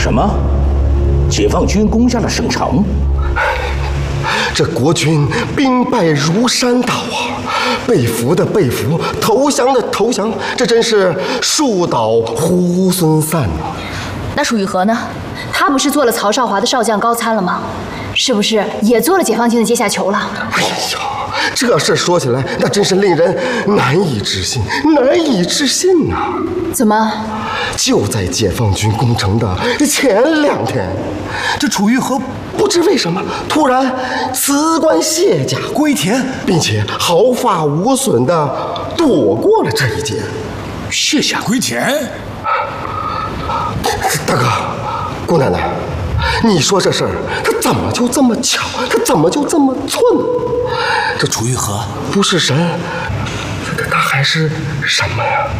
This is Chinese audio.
什么？解放军攻下了省城？ 这国军兵败如山倒啊！被俘的被俘，投降的投降，这真是树倒猢狲散啊！ 那楚玉和呢？他不是做了曹少华的少将高参了吗？是不是也做了解放军的阶下囚了？ 哎呀，这事说起来，那真是令人难以置信，难以置信呐！ 怎么？ 就在解放军攻城的前2天，这楚玉和不知为什么突然辞官卸甲归田，并且毫发无损地躲过了这一劫。 卸甲归田？ 大哥，姑奶奶，你说这事儿，它怎么就这么巧？它怎么就这么寸？ 这楚玉和不是神，他还是什么呀？